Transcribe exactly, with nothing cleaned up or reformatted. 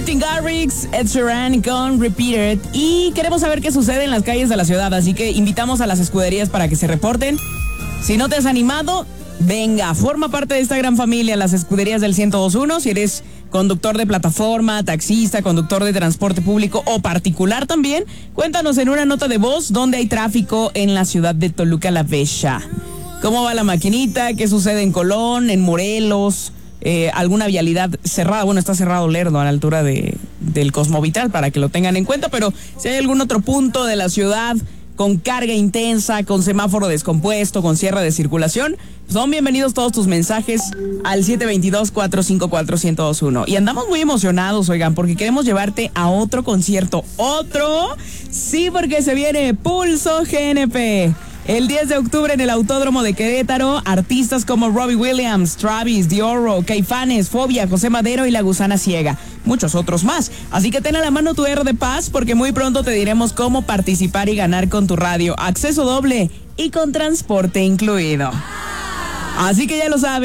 Martin Garrix, Ed Sheeran con Repeated. Y queremos saber qué sucede en las calles de la ciudad, así que invitamos a las escuderías para que se reporten. Si no te has animado, venga, forma parte de esta gran familia, las escuderías del ciento dos punto uno. Si eres conductor de plataforma, taxista, conductor de transporte público o particular también, cuéntanos en una nota de voz dónde hay tráfico en la ciudad de Toluca la Bella. ¿Cómo va la maquinita? ¿Qué sucede en Colón, en Morelos? Eh, ¿Alguna vialidad cerrada? Bueno, está cerrado Lerdo a la altura de, del Cosmovital para que lo tengan en cuenta, pero si hay algún otro punto de la ciudad con carga intensa, con semáforo descompuesto, con cierre de circulación, son bienvenidos todos tus mensajes al siete dos dos, cuatro cinco cuatro, uno cero dos uno. Y andamos muy emocionados, oigan, porque queremos llevarte a otro concierto. ¿Otro? Sí, porque se viene Pulso G N P. El diez de octubre en el Autódromo de Querétaro, artistas como Robbie Williams, Travis, Diorro, Caifanes, Fobia, José Madero y La Gusana Ciega. Muchos otros más. Así que ten a la mano tu R de Paz porque muy pronto te diremos cómo participar y ganar con tu radio. Acceso doble y con transporte incluido. Así que ya lo sabes.